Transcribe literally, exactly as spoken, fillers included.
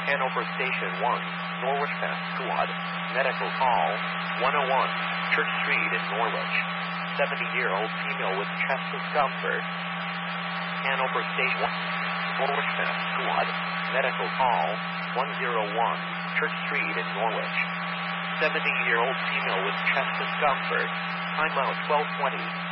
Hanover Station one, Norwich Fast Squad. Medical call, one oh one, Church Street in Norwich. seventy-year-old female with chest discomfort. Hanover Station one, Norwich Fast Squad. Medical call, one oh one, Church Street in Norwich. seventy-year-old female with chest discomfort. Time out twelve twenty.